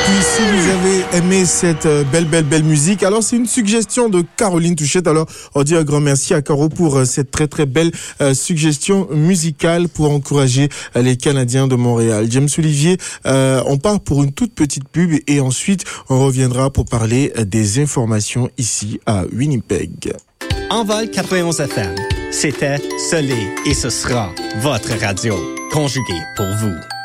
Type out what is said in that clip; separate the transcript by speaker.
Speaker 1: puis si vous avez aimé cette belle musique, alors c'est une suggestion de Caroline Touchette. Alors on dit un grand merci à Caro pour cette très belle suggestion musicale pour encourager les Canadiens de Montréal. James Olivier, on part pour une toute petite pub et ensuite on reviendra pour parler des informations ici à Winnipeg.
Speaker 2: Envol 91 FM, c'était, ce l'est et ce sera votre radio conjuguée pour vous.